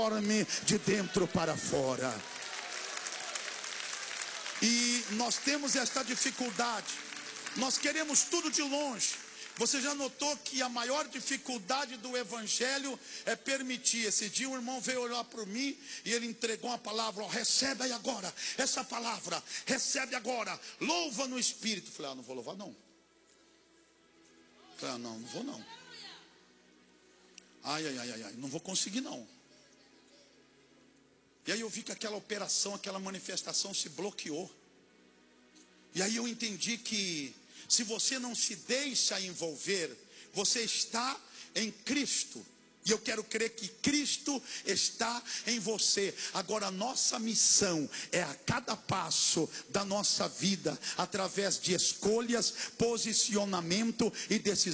de dentro para fora. E nós temos esta dificuldade. Nós queremos tudo de longe. Você já notou que a maior dificuldade do evangelho é permitir? Esse dia um irmão veio olhar para mim e ele entregou uma palavra: ó, recebe aí agora essa palavra, recebe agora, louva no Espírito. Eu falei: não vou louvar não. Eu falei: não vou não. Ai, não vou conseguir não. E aí eu vi que aquela operação, aquela manifestação se bloqueou. E aí eu entendi que se você não se deixa envolver, você está em Cristo. E eu quero crer que Cristo está em você. Agora a nossa missão é a cada passo da nossa vida, através de escolhas, posicionamento e decisão,